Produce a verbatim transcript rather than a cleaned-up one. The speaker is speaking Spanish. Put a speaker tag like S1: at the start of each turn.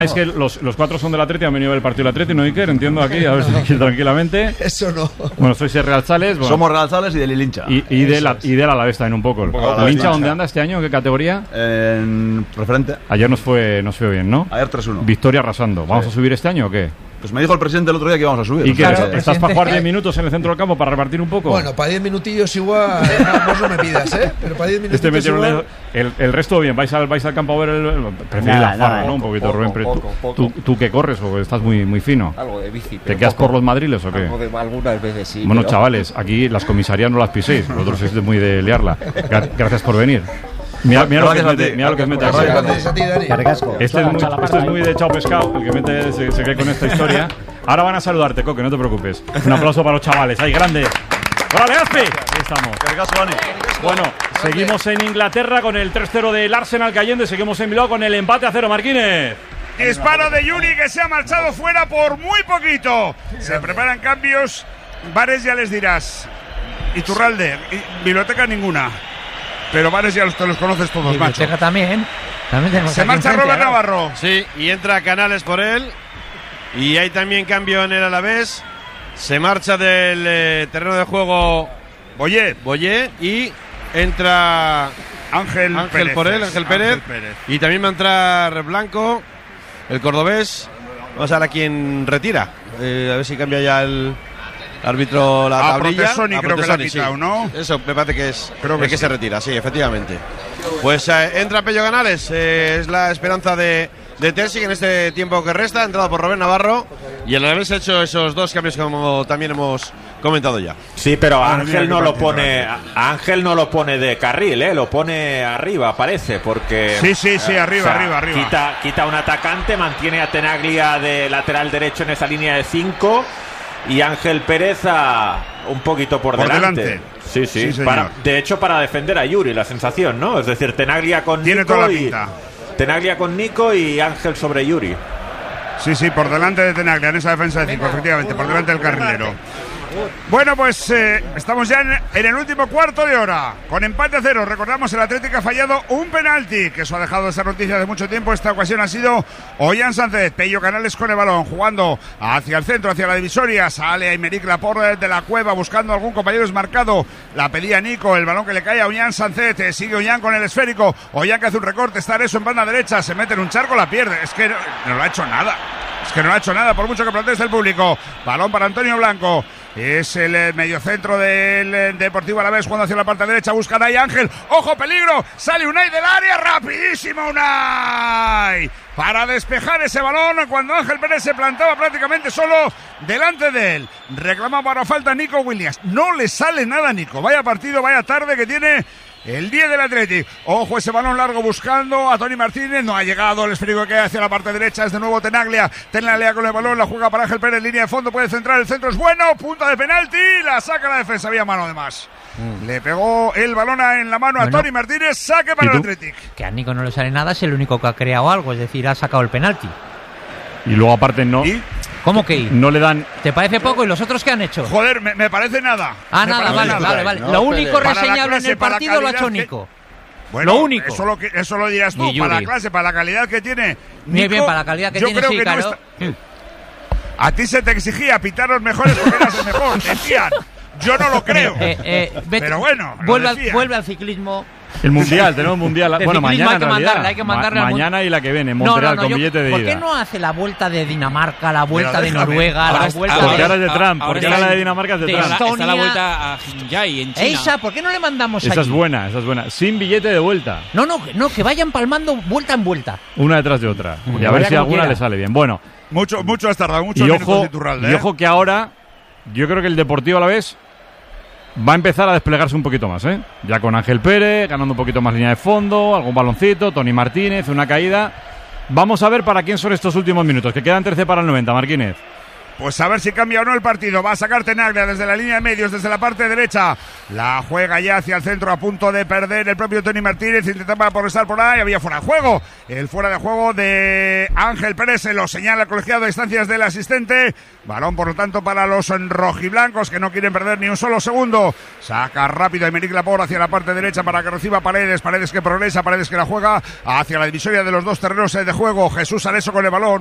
S1: Es que los, los cuatro son del Atleti, han venido a ver el partido del Atleti, ¿no, Iker? Entiendo aquí, a ver si aquí tranquilamente.
S2: Eso no.
S1: Bueno, sois de Real Sales. Bueno.
S3: Somos Real Sales y del Ilincha.
S1: Y, y, de la, y del Alavés también un poco. ¿El Ilincha dónde anda este año? ¿Qué categoría?
S3: En preferente.
S1: Ayer nos fue, nos fue bien, ¿no?
S3: Ayer tres uno.
S1: Victoria arrasando. ¿Vamos sí. a subir este año o qué?
S3: Pues me dijo el presidente el otro día que íbamos a subir.
S1: ¿Y qué?
S2: Claro,
S1: ¿Estás para jugar diez minutos en el centro del campo para repartir un poco?
S2: Bueno, para diez minutillos igual, no, vos no me pidas, ¿eh? Pero para diez minutillos
S1: este
S2: igual...
S1: El, el resto bien, vais al, vais al campo a ver el... el preferís la farra, ¿no? Un poquito, poco, Rubén. Poco, tú, poco. Tú, ¿Tú qué corres o estás muy, muy fino?
S4: Algo de bici.
S1: ¿Te quedas poco. por los madriles o qué?
S4: Algo de, algunas veces sí.
S1: Bueno,
S4: pero...
S1: chavales, aquí las comisarías no las piséis. Vosotros sois muy de liarla. Gracias por venir. Mira, mira, lo que mete, mira lo que mete aquí. Este es muy, este es muy de chao pescado, el que mete se, se cree con esta historia. Ahora van a saludarte, Coque, no te preocupes. Un aplauso para los chavales, ahí grande. ¡Órale, Aspi! Ahí estamos. Bueno, seguimos en Inglaterra con el tres cero del Arsenal cayendo y seguimos en Bilbao con el empate a cero, Marquínez.
S5: Disparo de Yuri que se ha marchado fuera por muy poquito. Se preparan cambios. Bares ya les dirás. Iturralde, biblioteca ninguna. Pero Bares ya los, te los conoces todos, macho.
S6: también. también
S5: Se marcha Robert ¿no? Navarro.
S7: Sí, y entra Canales por él. Y hay también cambio en el Alavés. Se marcha del eh, terreno de juego
S5: Boyé.
S7: Boyé y entra
S5: Ángel,
S7: Ángel
S5: Pérez,
S7: por él, Ángel Pérez. Ángel Pérez. Y también va a entrar Blanco, el cordobés. Vamos a ver a quién retira. Eh, a ver si cambia ya el árbitro la
S5: a
S7: tablilla.
S5: Protesoni creo que la ha quitado,
S7: sí.
S5: ¿no?
S7: Eso me parece que es
S5: creo que,
S7: que
S5: sí.
S7: se retira, sí, efectivamente. Pues eh, entra Pello Canales, eh, es la esperanza de, de Terzi en este tiempo que resta, entrado por Robert Navarro. Y el Alavés ha hecho esos dos cambios como también hemos comentado ya.
S8: Sí, pero ah, Ángel no lo pone Ángel no lo pone de carril, eh, lo pone arriba, parece, porque
S5: sí, sí, sí, arriba, o sea, arriba, arriba.
S8: Quita, quita un atacante, mantiene a Tenaglia de lateral derecho en esa línea de cinco y Ángel Pérez a un poquito por, por delante. delante. Sí, sí, sí para, de hecho para defender a Yuri, la sensación, ¿no? Es decir, Tenaglia con
S5: Tiene
S8: Nico
S5: toda la
S8: y
S5: pinta.
S8: Tenaglia con Nico y Ángel sobre Yuri.
S5: Sí, sí, por delante de Tenaglia en esa defensa de cinco, efectivamente, por delante del carrilero. Bueno, pues eh, estamos ya en, en el último cuarto de hora, con empate a cero. Recordamos, el Atlético ha fallado un penalti, que eso ha dejado esa noticia de mucho tiempo. Esta ocasión ha sido Ollán Sánchez. Pello Canales con el balón, jugando hacia el centro, hacia la divisoria. Sale Aymeric Laporte de la cueva, buscando algún compañero desmarcado. La pedía Nico, el balón que le cae a Ollán Sánchez. Sigue Ollán con el esférico. Ollán que hace un recorte, está eso en banda derecha. Se mete en un charco, la pierde. Es que no, no lo ha hecho nada. Es que no ha hecho nada, por mucho que proteste el público. Balón para Antonio Blanco. Es el eh, mediocentro del eh, Deportivo Alavés, jugando hacia la parte derecha. Buscan ahí Ángel. ¡Ojo, peligro! Sale Unai del área. ¡Rapidísimo Unai! Para despejar ese balón cuando Ángel Pérez se plantaba prácticamente solo delante de él. Reclama para falta Nico Williams. No le sale nada a Nico. Vaya partido, vaya tarde que tiene el diez del Athletic. Ojo, ese balón largo buscando a Tony Martínez. No ha llegado el esférico que hay hacia la parte derecha. Es de nuevo Tenaglia. Tenaglia con el balón. La juega para Ángel Pérez. Línea de fondo. Puede centrar. El centro es bueno. Punta de penalti. La saca la defensa. Había mano de más. Mm. Le pegó el balón en la mano a bueno, Tony Martínez. Saque para el Athletic.
S6: Que a Nico no le sale nada. Es el único que ha creado algo. Es decir, ha sacado el penalti.
S1: Y luego aparte no...
S6: ¿Y? ¿Cómo que?
S1: No le dan...
S6: ¿Te parece poco? ¿Y los otros qué han hecho?
S5: Joder, me, me parece nada.
S6: Ah, me nada, vale, nada. vale, vale. No, lo único reseñable en el partido lo ha hecho Nico.
S5: Que... Bueno,
S6: lo único.
S5: Eso lo, que, eso lo dirás tú, para la clase, para la calidad que tiene Nico.
S6: Muy bien, para la calidad que
S5: yo
S6: tiene,
S5: creo
S6: sí,
S5: que
S6: claro.
S5: No está... A ti se te exigía pitar los mejores porque eras el mejor, decían. Yo no lo creo.
S6: Eh, eh, vete,
S5: pero bueno,
S6: vuelve al, vuelve al ciclismo.
S1: El mundial, tenemos mundial.
S6: El
S1: bueno, mañana
S6: hay que
S1: en
S6: mandarle, hay que mandarle
S1: Ma- mañana y la que viene, en Montreal,
S6: no, no, no,
S1: con
S6: yo,
S1: billete de ida.
S6: ¿Por qué no hace la vuelta de Dinamarca, la vuelta de Noruega,
S1: ahora
S6: la
S1: es,
S6: vuelta
S1: porque
S6: de...
S1: ahora es de Trump, porque ahora la de Dinamarca es de,
S6: de
S1: Trump.
S6: Estonia,
S4: está la vuelta a Xinjiang en China.
S6: Esa, ¿por qué no le mandamos
S1: Esa
S6: allí?
S1: es buena, esa es buena. Sin billete de vuelta.
S6: No, no, no, que vayan palmando vuelta en vuelta.
S1: Una detrás de otra. Y a ver si alguna le sale bien. Bueno.
S5: Mucho, mucho has tardado, mucho
S1: y ojo,
S5: Iturralde, ¿eh?
S1: y ojo que ahora, yo creo que el Deportivo Alavés va a empezar a desplegarse un poquito más, ¿eh? Ya con Ángel Pérez, ganando un poquito más línea de fondo, algún baloncito, Tony Martínez, una caída. Vamos a ver para quién son estos últimos minutos, que quedan trece para el noventa, Martínez.
S5: Pues a ver si cambia o no el partido. Va a sacar Tenaglia desde la línea de medios, desde la parte derecha. La juega ya hacia el centro, a punto de perder el propio Tony Martínez. Intentaba progresar por ahí, había fuera de juego. El fuera de juego de Ángel Pérez, se lo señala el colegiado a distancias del asistente. Balón, por lo tanto, para los rojiblancos, que no quieren perder ni un solo segundo. Saca rápido Aymeric Laporte hacia la parte derecha para que reciba Paredes. Paredes que progresa, Paredes que la juega hacia la divisoria de los dos terrenos de juego. Jesús Areso con el balón.